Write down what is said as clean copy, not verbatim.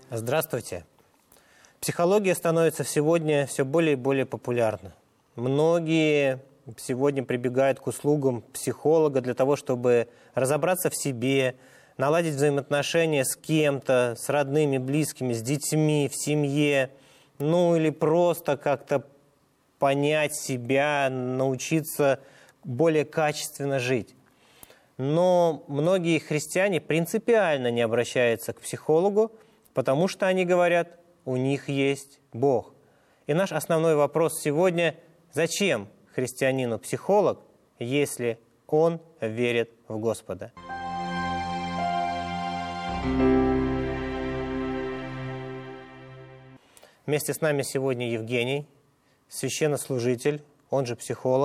Здравствуйте. Психология становится сегодня все более и более популярна. Многие сегодня прибегают к услугам психолога для того, чтобы разобраться в себе, наладить взаимоотношения с кем-то, с родными, близкими, с детьми, в семье, или просто как-то понять себя, научиться более качественно жить. Но многие христиане принципиально не обращаются к психологу, потому что они говорят, у них есть Бог. И наш основной вопрос сегодня, зачем христианину психолог, если он верит в Господа? Вместе с нами сегодня Евгений, священнослужитель, он же психолог.